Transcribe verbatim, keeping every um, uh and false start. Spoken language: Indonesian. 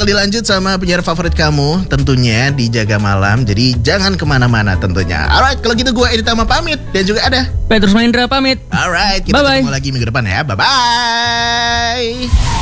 bakal dilanjut sama penyiar favorit kamu tentunya di Jaga Malam. Jadi jangan kemana-mana tentunya. Alright, kalau gitu gue Edi Tama pamit. Dan juga ada Petrus Mahendra pamit. Alright, kita Bye-bye. ketemu lagi minggu depan ya. Bye-bye.